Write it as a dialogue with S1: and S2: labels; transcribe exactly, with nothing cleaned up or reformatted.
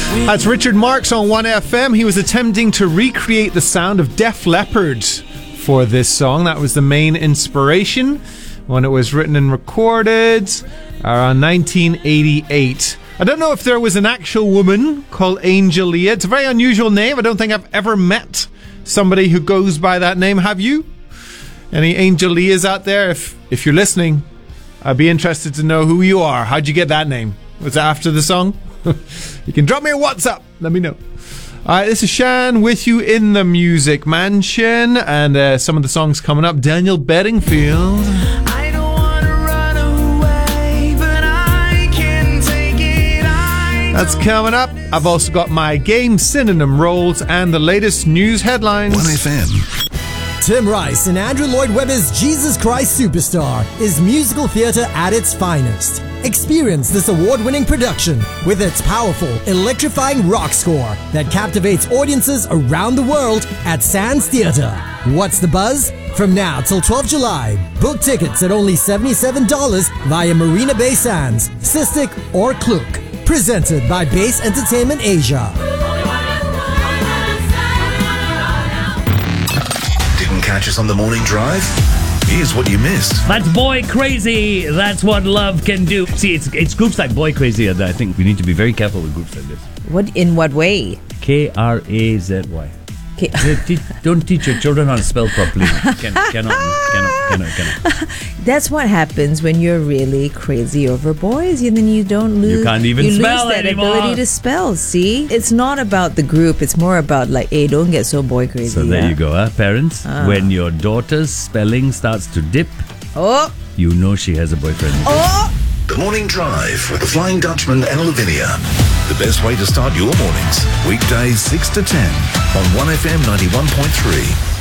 S1: That's Richard Marx on one F M. He was attempting to recreate the sound of Def Leppard for this song. That was the main inspiration when it was written and recorded around nineteen eighty-eight. I don't know if there was an actual woman called Angel Leah. It's a very unusual name. I don't think I've ever met somebody who goes by that name. Have you? Any Angel Leahs out there? If if you're listening, I'd be interested to know who you are. How'd you get that name? Was it after the song? You can drop me a WhatsApp. Let me know. Alright, this is Shan with you in the Music Mansion. And uh, some of the songs coming up. Daniel Bedingfield.
S2: I don't wanna run away, but I can take it. I
S1: That's coming up. I've also got my game synonym rolls and the latest news headlines.
S3: one F M.
S4: Tim Rice and Andrew Lloyd Webber's Jesus Christ Superstar is musical theatre at its finest. Experience this award-winning production with its powerful, electrifying rock score that captivates audiences around the world at Sands Theatre. What's the buzz? From now till twelfth of July, book tickets at only seventy-seven dollars via Marina Bay Sands, Sistik or Klook. Presented by Base Entertainment Asia.
S3: Didn't catch us on the morning drive? Here's what you missed.
S5: That's Boy Crazy. That's what love can do. See, it's it's groups like Boy Crazy that I think we need to be very careful with groups like this.
S6: What in what way?
S5: K R A Z Y.
S6: K-
S5: Don't teach your children how to spell properly. Can, cannot, cannot, cannot, cannot.
S6: That's what happens when you're really crazy over boys, and then you don't lose.
S5: You can't even
S6: you
S5: spell
S6: lose that
S5: anymore.
S6: ability to spell. See, it's not about the group. It's more about like, hey, don't get so boy crazy.
S5: So there
S6: yeah?
S5: you go, huh, parents.
S6: Ah.
S5: When your daughter's spelling starts to dip,
S6: Oh,
S5: you know she has a boyfriend.
S6: oh.
S3: The Morning Drive with the Flying Dutchman and Lavinia. The best way to start your mornings. Weekdays six to ten on one F M ninety-one point three.